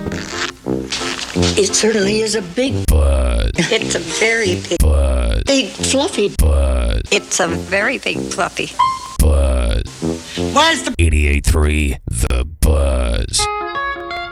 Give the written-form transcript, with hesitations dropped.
It certainly is a big Buzz. It's a very big Buzz. Big fluffy Buzz. It's a very big fluffy Buzz. Where's the 88.3 The